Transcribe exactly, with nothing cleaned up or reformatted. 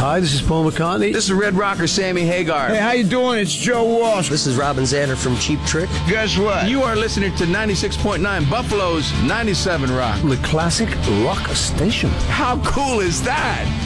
Hi, this is Paul McCartney. This is Red Rocker Sammy Hagar. Hey, how you doing? It's Joe Walsh. This is Robin Zander from Cheap Trick. Guess what? You are listening to ninety-six point nine Buffalo's ninety-seven Rock. The classic rock station. How cool is that?